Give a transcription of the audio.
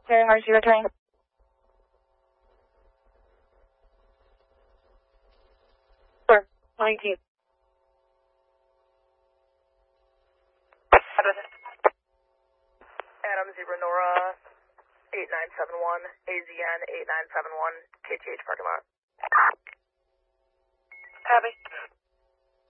Carrying RC train. Sure. 19. Adam Zebra Nora 8971, AZN 8971, KTH parking lot. Copy.